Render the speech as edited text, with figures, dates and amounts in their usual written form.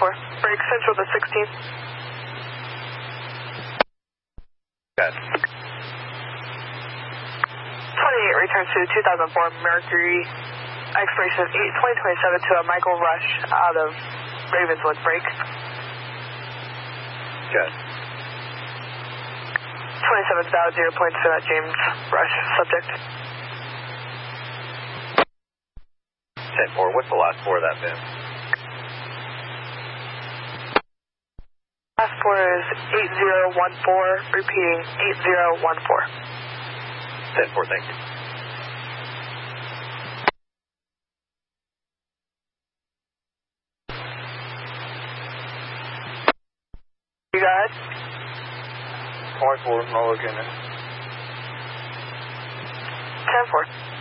Break Central to 16. Good. 28 returns to 2004 Mercury, expiration 8/2027 to a Michael Rush out of Ravenswood. Break. Good. 27 valid 0 points to that James Rush subject. 10-4, what's the last four of that VIN? Last four is 8014, repeating 8014. 10-4, thank you. You got it? 24, no looking at. 10-4.